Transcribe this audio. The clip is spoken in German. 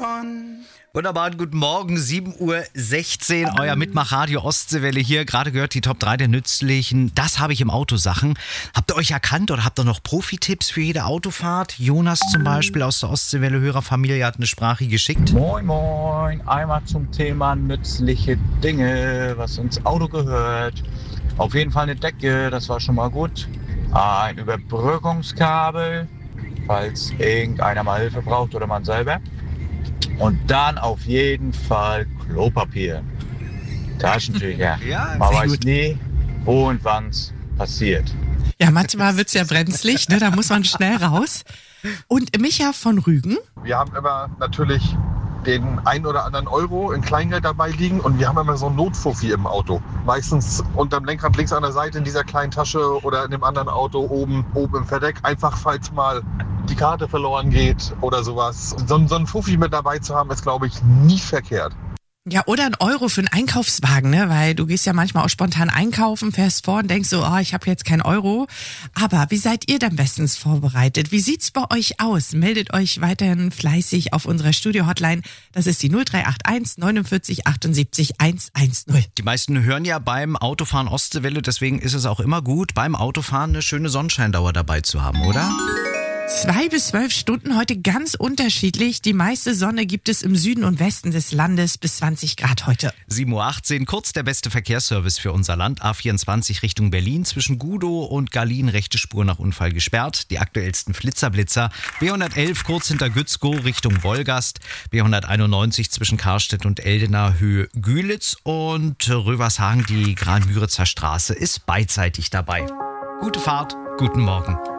Wunderbar, guten Morgen, 7:16 Uhr, euer Mitmachradio Ostseewelle hier. Gerade gehört die Top 3 der nützlichen Das habe ich im Auto Sachen. Habt ihr euch erkannt oder habt ihr noch Profi-Tipps für jede Autofahrt? Jonas zum Beispiel aus der Ostseewelle Hörerfamilie hat eine Sprache geschickt. Moin moin, einmal zum Thema nützliche Dinge, was ins Auto gehört. Auf jeden Fall eine Decke, das war schon mal gut. Ein Überbrückungskabel, falls irgendeiner mal Hilfe braucht oder man selber. Und dann auf jeden Fall Klopapier. Taschentücher. Ja, man sehr weiß gut. nie, wo und wann's passiert. Ja, manchmal wird's ja brenzlig, ne? Da muss man schnell raus. Und Micha von Rügen. Wir haben immer natürlich den 1 oder anderen Euro in Kleingeld dabei liegen und wir haben immer so einen Notfuffi im Auto. Meistens unterm Lenkrad links an der Seite in dieser kleinen Tasche oder in dem anderen Auto oben im Verdeck. Einfach falls mal die Karte verloren geht oder sowas. So einen Fuffi mit dabei zu haben, ist, glaube ich, nie verkehrt. Ja, oder 1 Euro für einen Einkaufswagen, ne? Weil du gehst ja manchmal auch spontan einkaufen, fährst vor und denkst so, ich habe jetzt keinen Euro. Aber wie seid ihr denn bestens vorbereitet? Wie sieht's bei euch aus? Meldet euch weiterhin fleißig auf unserer Studio-Hotline. Das ist die 0381 49 78 110. Die meisten hören ja beim Autofahren Ostseewelle, deswegen ist es auch immer gut, beim Autofahren eine schöne Sonnenscheindauer dabei zu haben, oder? 2 bis 12 Stunden, heute ganz unterschiedlich. Die meiste Sonne gibt es im Süden und Westen des Landes, bis 20 Grad heute. 7:18 Uhr, kurz der beste Verkehrsservice für unser Land. A24 Richtung Berlin, zwischen Gudow und Garlin, rechte Spur nach Unfall gesperrt. Die aktuellsten Flitzer. B111 kurz hinter Gützkow Richtung Wolgast. B191 zwischen Karstedt und Eldena Höhe Gülitz. Und Rövershagen, die Gran-Müritzer Straße, ist beidseitig dabei. Gute Fahrt, guten Morgen.